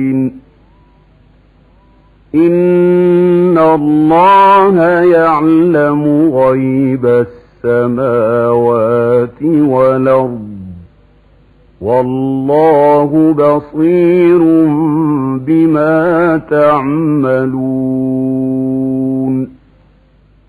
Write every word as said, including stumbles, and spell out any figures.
إن الله يعلم غيب السماوات والأرض والله بصير بما تعملون